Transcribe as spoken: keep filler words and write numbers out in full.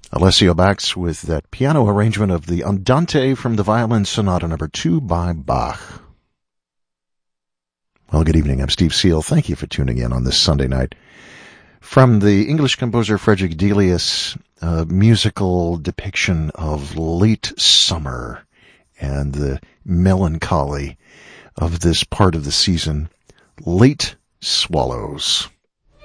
Alessio Bax with that piano arrangement of the Andante from the Violin Sonata number two by Bach. Well, good evening. I'm Steve Seal. Thank you for tuning in on this Sunday night. From the English composer Frederick Delius, a musical depiction of late summer and the melancholy of this part of the season, Late Swallows.